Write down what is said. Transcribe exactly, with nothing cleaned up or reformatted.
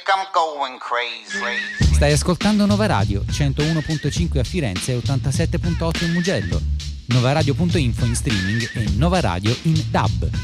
I'm going crazy. Stai ascoltando Nova Radio, centouno virgola cinque a Firenze e ottantasette virgola otto in Mugello. Novaradio punto info in streaming e Nova Radio in D A B.